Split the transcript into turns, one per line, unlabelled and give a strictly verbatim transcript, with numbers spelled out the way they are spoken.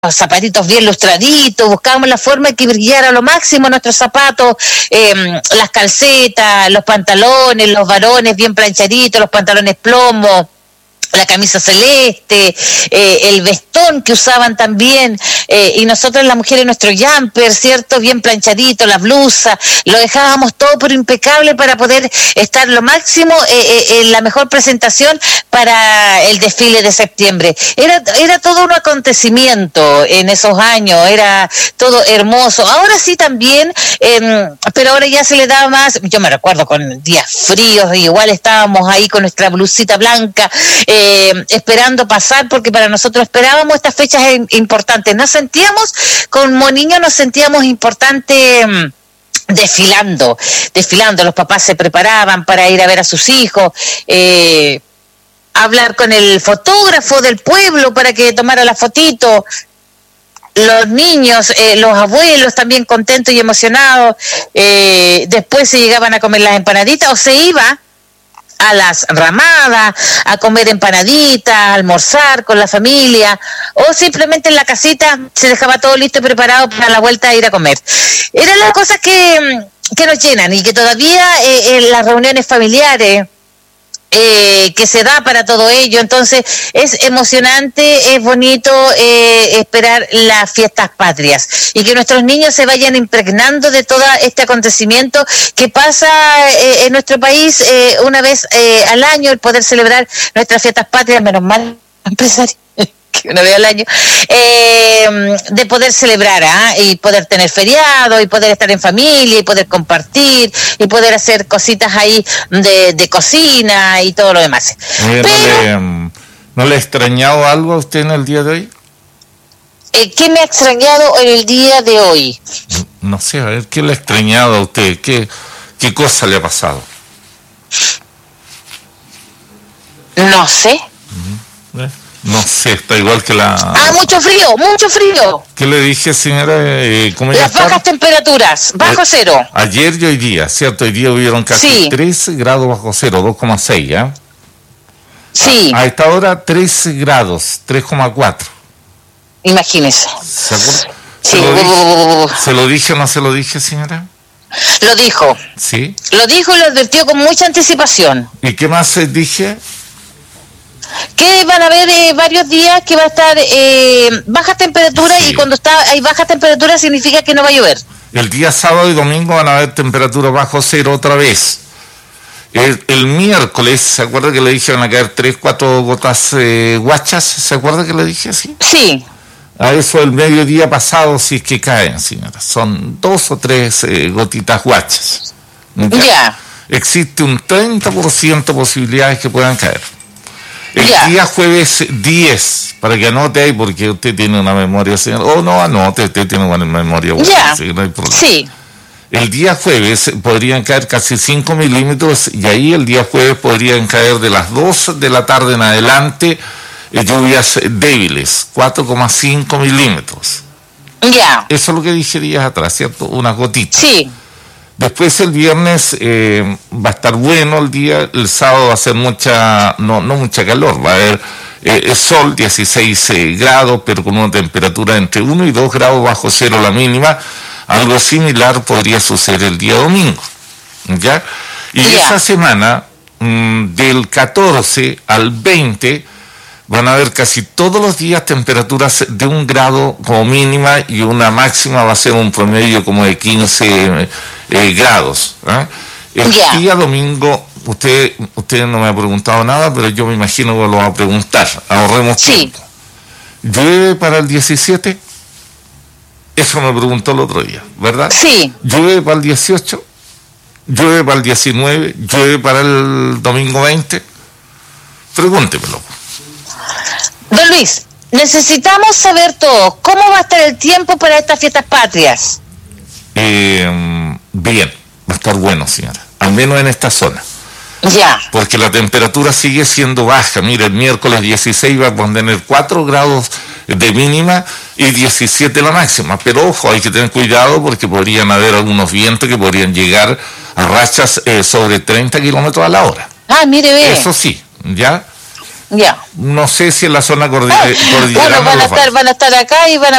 zapatitos bien lustraditos, buscábamos la forma de que brillara a lo máximo nuestros zapatos, eh, las calcetas, los pantalones, los varones bien planchaditos, los pantalones plomo, la camisa celeste, eh, el vestón que usaban también, eh, y nosotros las mujeres nuestro jumper, ¿cierto? Bien planchadito, la blusa, lo dejábamos todo por impecable para poder estar lo máximo eh, eh, en la mejor presentación para el desfile de septiembre. Era, era todo un acontecimiento en esos años, era todo hermoso. Ahora sí también, eh, pero ahora ya se le daba más, yo me recuerdo con días fríos, igual estábamos ahí con nuestra blusita blanca, eh, Eh, esperando pasar, porque para nosotros esperábamos estas fechas importantes, nos sentíamos, como niños nos sentíamos importantes mmm, desfilando, desfilando, los papás se preparaban para ir a ver a sus hijos, eh, hablar con el fotógrafo del pueblo para que tomara la fotito, los niños, eh, los abuelos también contentos y emocionados, eh, después se llegaban a comer las empanaditas o se iba a las ramadas, a comer empanaditas, a almorzar con la familia, o simplemente en la casita se dejaba todo listo y preparado para la vuelta a ir a comer. Eran las cosas que, que nos llenan y que todavía eh, en las reuniones familiares Eh, que se da para todo ello, entonces es emocionante, es bonito eh, esperar las fiestas patrias y que nuestros niños se vayan impregnando de todo este acontecicimiento que pasa eh, en nuestro país eh, una vez eh, al año, el poder celebrar nuestras fiestas patrias, menos mal empresario que una vez al año, eh, de poder celebrar ¿eh? y poder tener feriado y poder estar en familia y poder compartir y poder hacer cositas ahí de, de cocina y todo lo demás.
Oye,
Pero,
¿no, le, ¿No le ha extrañado algo a usted en el día de hoy?
Eh, ¿Qué me ha extrañado en el día de hoy?
No, no sé, a ver, ¿qué le ha extrañado a usted? ¿Qué, qué cosa le ha pasado?
No sé.
Uh-huh. ¿Eh? No sé, está igual que la...
Ah, mucho frío, mucho frío.
¿Qué le dije, señora? Eh, ¿cómo
Las bajas temperaturas, bajo
eh,
cero.
Ayer y hoy día, ¿cierto? Hoy día hubieron casi
sí.
tres grados bajo cero, dos coma seis, ¿ya? ¿eh?
Sí.
A, a esta hora, tres grados, tres coma cuatro.
Imagínese.
¿Se acuerda?
Sí.
¿Se lo dije, ¿Se lo dije o no se lo dije, señora?
Lo dijo.
¿Sí?
Lo dijo y lo advirtió con mucha anticipación.
¿Y qué más dije?
Que van a haber eh, varios días que va a estar eh, bajas temperaturas sí. Y cuando está hay bajas temperaturas significa que no va a llover.
El día sábado y domingo van a haber temperaturas bajo cero otra vez. El, el miércoles, ¿se acuerda que le dije van a caer tres, cuatro gotas eh, guachas? ¿Se acuerda que le dije así?
Sí.
A eso el mediodía pasado si es que caen, señora. Son dos o tres eh, gotitas guachas.
Ya. Yeah.
Existe un treinta por ciento de posibilidades que puedan caer. El yeah. día jueves diez, para que anote ahí, porque usted tiene una memoria, señor. Oh, no, anote, usted tiene una memoria buena,
yeah.
así que no hay problema.
Sí.
El día jueves podrían caer casi cinco milímetros, y ahí el día jueves podrían caer de las dos de la tarde en adelante eh, lluvias débiles, cuatro coma cinco milímetros.
Ya. Yeah.
Eso es lo que dije días atrás, ¿cierto? Unas gotitas.
Sí.
Después el viernes eh, va a estar bueno el día, el sábado va a ser mucha, no, no mucha calor, va a haber eh, sol, dieciséis eh, grados, pero con una temperatura entre uno y dos grados bajo cero la mínima. Algo similar podría suceder el día domingo, ¿ya? Y yeah. esa semana, mmm, del catorce al veinte, van a haber casi todos los días temperaturas de un grado como mínima y una máxima va a ser un promedio como de quince eh, grados. ¿eh? El yeah. día domingo, usted usted no me ha preguntado nada, pero yo me imagino que lo va a preguntar. Ahorremos
sí.
tiempo. ¿Llueve para el diecisiete? Eso me preguntó el otro día, ¿verdad?
Sí.
¿Llueve para el dieciocho? ¿Llueve para el diecinueve? ¿Llueve para el domingo veinte? Pregúntemelo.
Don Luis, necesitamos saber todo. ¿Cómo va a estar el tiempo para estas fiestas patrias?
Eh, bien, va a estar bueno, señora. Al menos en esta zona.
Ya.
Porque la temperatura sigue siendo baja. Mira, el miércoles dieciséis va a tener cuatro grados de mínima y diecisiete la máxima. Pero ojo, hay que tener cuidado porque podrían haber algunos vientos que podrían llegar a rachas eh, sobre treinta kilómetros a la hora.
Ah, mire, ve.
Eso sí, ¿ya?
Ya.
No sé si en la zona cordillera.
Bueno, van a estar, van a estar acá y van a